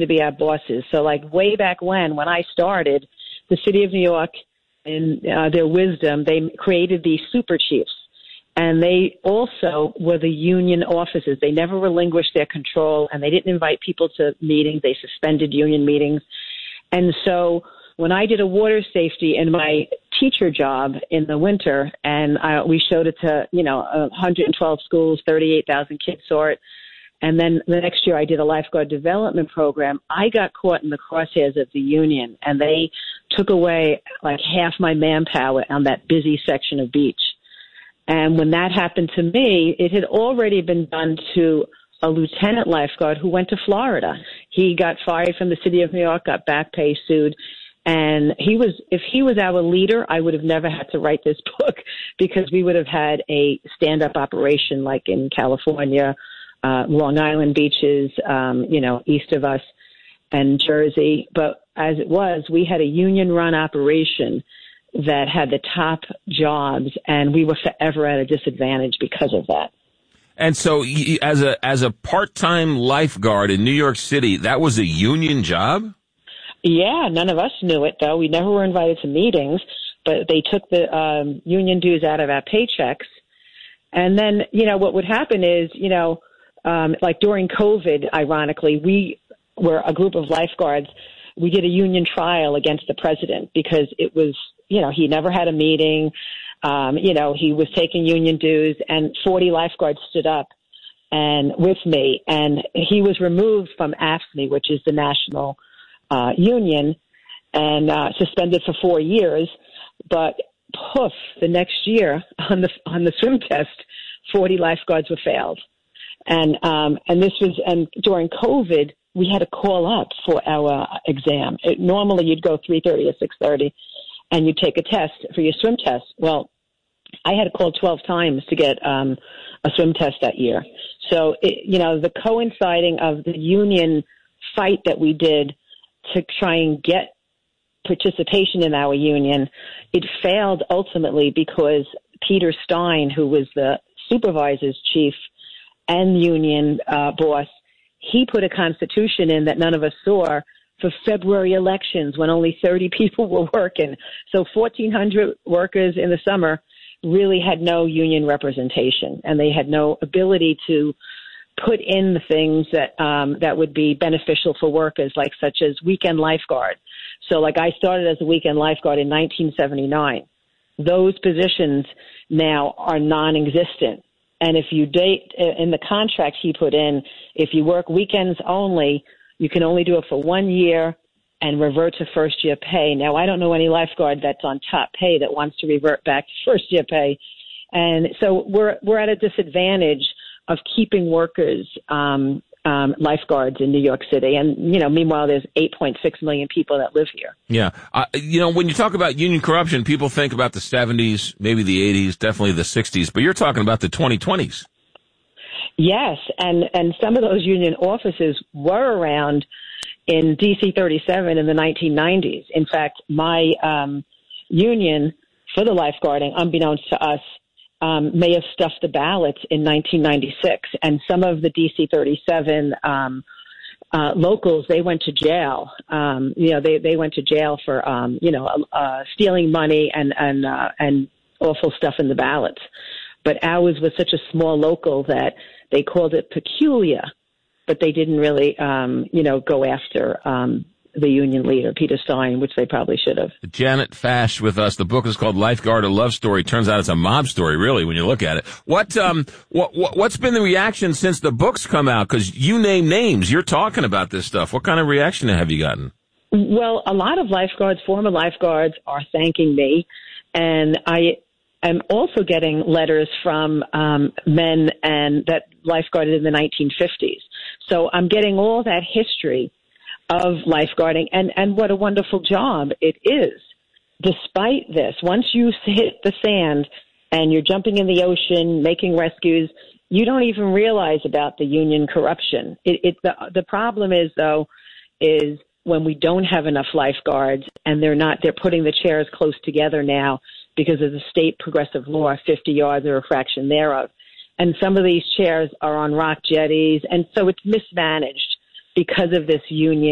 to be our bosses. So like way back when I started, the city of New York, in their wisdom, they created these super chiefs. And they also were the union officers. They never relinquished their control, and they didn't invite people to meetings. They suspended union meetings. And so when I did a water safety in my teacher job in the winter, and we showed it to, 112 schools, 38,000 kids saw it. And then the next year I did a lifeguard development program. I got caught in the crosshairs of the union, and they took away like half my manpower on that busy section of beach. And when that happened to me, it had already been done to a lieutenant lifeguard who went to Florida. He got fired from the city of New York, got back pay, sued. And if he was our leader, I would have never had to write this book, because we would have had a stand-up operation like in California, Long Island beaches, east of us, and Jersey. But as it was, we had a union-run operation that had the top jobs, and we were forever at a disadvantage because of that. And so as a part-time lifeguard in New York City, that was a union job? Yeah, none of us knew it, though. We never were invited to meetings, but they took the union dues out of our paychecks. And then, what would happen is, like during COVID, ironically, we were a group of lifeguards. We did a union trial against the president because it was, he never had a meeting. He was taking union dues, and 40 lifeguards stood up and with me, and he was removed from AFSCME, which is the national union, and suspended for 4 years. But poof, the next year on the swim test, 40 lifeguards were failed. And during COVID, we had to call up for our exam. Normally you'd go 3:30 or 6:30 and you'd take a test for your swim test. Well, I had to call 12 times to get a swim test that year. So, the coinciding of the union fight that we did to try and get participation in our union, it failed ultimately because Peter Stein, who was the supervisor's chief and union boss, he put a constitution in that none of us saw for February elections when only 30 people were working. So 1,400 workers in the summer really had no union representation, and they had no ability to put in the things that would be beneficial for workers, like such as weekend lifeguard. So like I started as a weekend lifeguard in 1979. Those positions now are non-existent. And if you in the contract he put in, if you work weekends only, you can only do it for 1 year and revert to first year pay. Now, I don't know any lifeguard that's on top pay that wants to revert back to first year pay. And so we're at a disadvantage of keeping workers, lifeguards in New York City. And, meanwhile, there's 8.6 million people that live here. Yeah. When you talk about union corruption, people think about the 70s, maybe the 80s, definitely the 60s, but you're talking about the 2020s. Yes. And some of those union offices were around in DC 37 in the 1990s. In fact, my union for the lifeguarding, unbeknownst to us, may have stuffed the ballots in 1996. And some of the DC 37 locals, they went to jail. They went to jail for, stealing money and awful stuff in the ballots. But ours was such a small local that they called it peculiar, but they didn't really, go after the union leader, Peter Stein, which they probably should have. Janet Fash with us. The book is called Lifeguard: A Love Story. Turns out it's a mob story, really, when you look at it. What's been the reaction since the book's come out? Because you name names. You're talking about this stuff. What kind of reaction have you gotten? Well, a lot of lifeguards, former lifeguards, are thanking me. And I'm also getting letters from men and that lifeguarded in the 1950s. So I'm getting all that history of lifeguarding, and what a wonderful job it is. Despite this, once you hit the sand and you're jumping in the ocean, making rescues, you don't even realize about the union corruption. The problem is, though, is when we don't have enough lifeguards and they're putting the chairs close together now because of the state progressive law, 50 yards or a fraction thereof. And some of these chairs are on rock jetties, and so it's mismanaged because of this union